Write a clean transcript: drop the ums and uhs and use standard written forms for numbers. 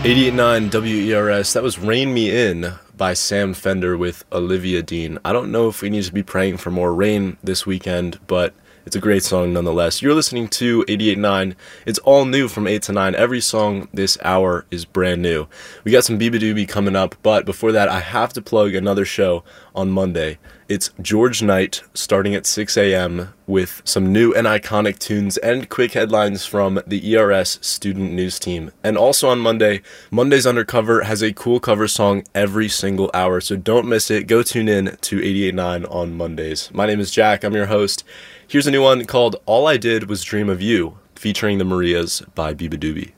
88.9 WERS, that was Rain Me In by Sam Fender with Olivia Dean. I don't know if we need to be praying for more rain this weekend, but it's a great song nonetheless. You're listening to 88.9. It's all new from 8 to 9. Every song this hour is brand new. We got some Beabadoobie coming up, but before that, I have to plug another show on Monday. It's George Knight starting at 6 a.m. with some new and iconic tunes and quick headlines from the ERS student news team. And also on Monday, Monday's Undercover has a cool cover song every single hour, so don't miss it. Go tune in to 88.9 on Mondays. My name is Jack. I'm your host. Here's a new one called All I Did Was Dream of You, featuring the Marias by Beabadoobie.